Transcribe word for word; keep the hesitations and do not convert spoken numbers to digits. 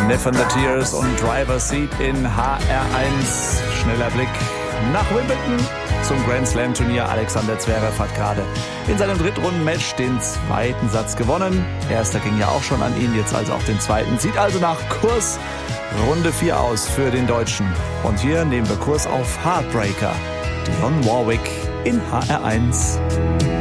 Lavender Tears und Driver Seat in H R eins. Schneller Blick nach Wimbledon zum Grand Slam Turnier. Alexander Zverev hat gerade in seinem Drittrunden-Match den zweiten Satz gewonnen. Erster ging ja auch schon an ihn, jetzt also auch den zweiten. Sieht also nach Kurs Runde vier aus für den Deutschen. Und hier nehmen wir Kurs auf Heartbreaker. Dionne Warwick in H R eins.